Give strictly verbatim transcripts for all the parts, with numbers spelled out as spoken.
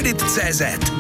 Kredit tečka cé zet.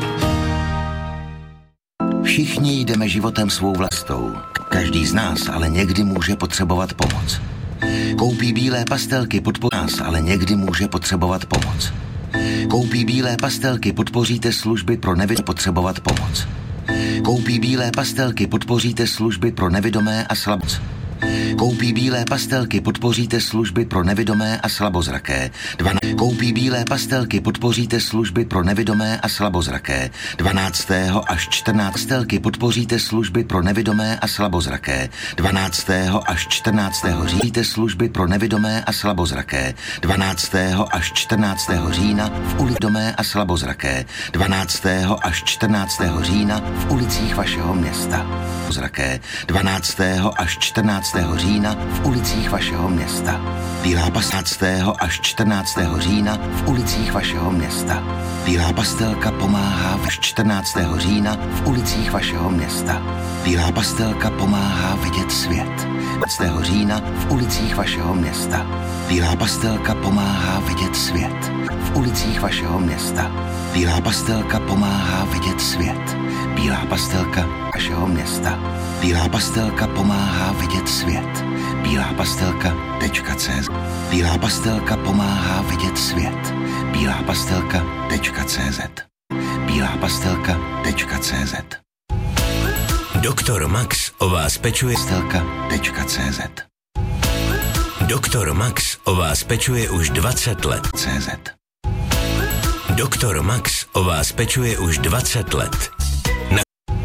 Všichni jdeme životem svou vlastou. Každý z nás ale někdy může potřebovat pomoc. Koupí bílé pastelky, podpoří nás, ale někdy může potřebovat pomoc. Koupí bílé pastelky, podpoříte služby pro nevidomé potřebovat pomoc. Koupí bílé pastelky, podpoříte služby pro nevidomé a slabozraké. Koupí bílé pastelky, podpoříte služby pro nevidomé a slabozraké. Dvanáct. Koupí bílé pastelky, podpoříte služby pro nevidomé a slabozraké. dvanáctého až čtrnáctého pastelky, podpoříte služby pro nevidomé a slabozraké. dvanáctého až čtrnáctého říjíte služby pro nevidomé a slabozraké. dvanáctého až čtrnáctého října v ulici nevidomé a slabozraké. dvanáctého až čtrnáctého října v ulicích vašeho města. Zraké. dvanáctého až čtrnáctého října v ulicích vašeho města. Bílá patnáctého až čtrnáctého října v ulicích vašeho města. Bílá pastelka pomáhá až čtrnáctého října v ulicích vašeho města. Bílá pastelka pomáhá vidět svět. patnáctého října v ulicích vašeho města. Bílá pastelka pomáhá vidět svět. V ulicích vašeho města. Bílá pastelka pomáhá vidět svět. Bílá pastelka vašeho města. Bílá pastelka pomáhá vidět svět. Bílá pastelka tečka cé zet. Bílá pastelka pomáhá vidět svět. Bílá pastelka tečka cé zet. Bílá pastelka tečka cé zet. Doktor Max o vás pečuje. Pastelka tečka cé zet. Doktor Max o vás pečuje už dvacet let. cé zet. Doktor Max o vás pečuje už dvacet let. Na...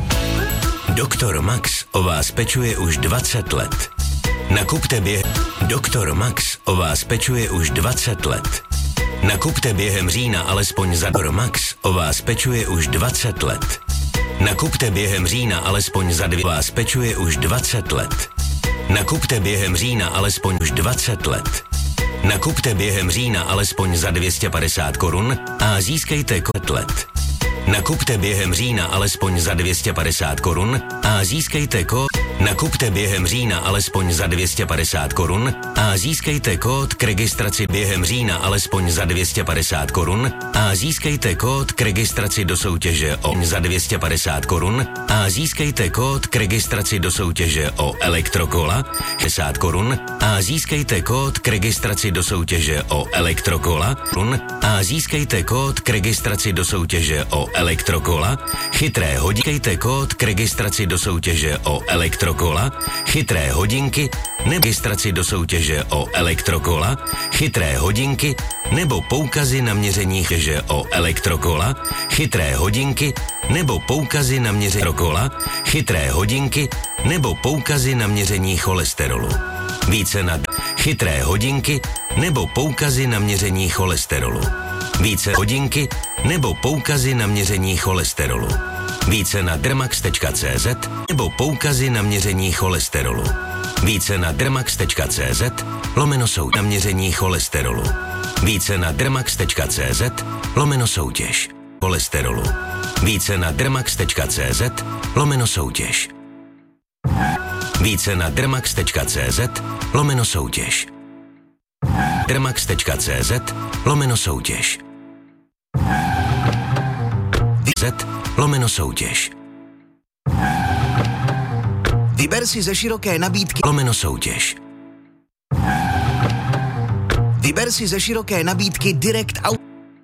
Doktor Max o vás pečuje už dvacet let. Nakupte během... Doktor Max o vás pečuje už dvacet let. Nakupte během října alespoň za... Doktor Max o vás pečuje už dvacet let. Nakupte během října alespoň za dvě... Vás pečuje už dvacet let. Nakupte během října alespoň už dvacet let. Nakupte během října alespoň za dvě stě padesát korun a získejte kotlet. Nakupte během října alespoň za dvě stě padesát korun a získejte kód. Nakupte během října alespoň za dvě stě padesát korun a získejte kód k registraci během října alespoň za dvě stě padesát korun a získejte kód k registraci do soutěže o za dvě stě padesát korun a získejte kód k registraci do soutěže o elektrokola šedesát korun a získejte kód k registraci do soutěže o elektrokola a získejte kód k registraci do soutěže o elektrokola, chytré hodinky, kód k registraci do soutěže o elektrokola, chytré hodinky, nebo registraci do soutěže o elektrokola, chytré hodinky, nebo poukazy na měření soutěže o elektrokola, chytré hodinky, nebo poukazy na měření elektrokola, chytré hodinky, nebo poukazy na měření cholesterolu. Více na chytré hodinky, nebo poukazy na měření cholesterolu. Více hodinky nebo poukazy na měření cholesterolu. Více na dermax tečka cé zet nebo poukazy na měření cholesterolu. Více na dermax tečka cé zet lomeno soud na měření cholesterolu. Více na dermax tečka cé zet lomeno soutěž cholesterolu. Více na dermax tečka cé zet lomeno soutěž. Více na dermax tečka cé zet lomeno soutěž. dermax tečka cé zet lomeno soutěž. Z lomeno soutěž. Vyber si ze široké nabídky lomeno soutěž. Vyber si ze široké nabídky Direct Auto.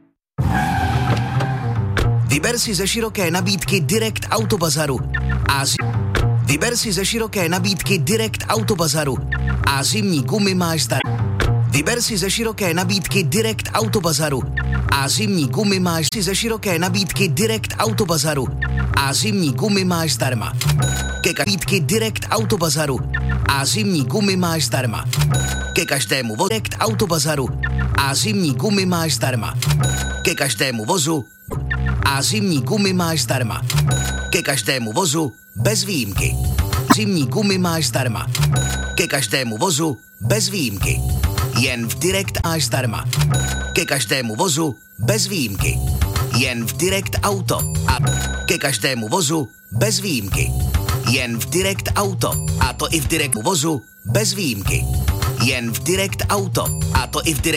Vyber si ze široké nabídky Direct Autobazaru. A zi... Vyber si ze široké nabídky Direct Autobazaru. A zimní gumy máš zdarma. Vyber si ze široké nabídky Direct Autobazaru. A zimní gumy máš si ze široké nabídky Direct Autobazaru. A zimní gumy máš zdarma. Ke nabídky Direct Autobazaru. A zimní gumy máš zdarma. Ke každému vozu Direct Autobazaru. A zimní gumy máš zdarma. Ke každému vozu a zimní gumy máš zdarma. Ke každému vozu bez výjimky. Zimní gumy máš zdarma. Ke každému vozu bez výjimky. Jen v Direct máš zdarma. Ke každému vozu bez výjimky. Jen v Direct Auto. A ke každému vozu bez výjimky. Jen v Direct Auto. A to i v Direct vozu bez výjimky. Jen v Direct Auto. A to i v Direct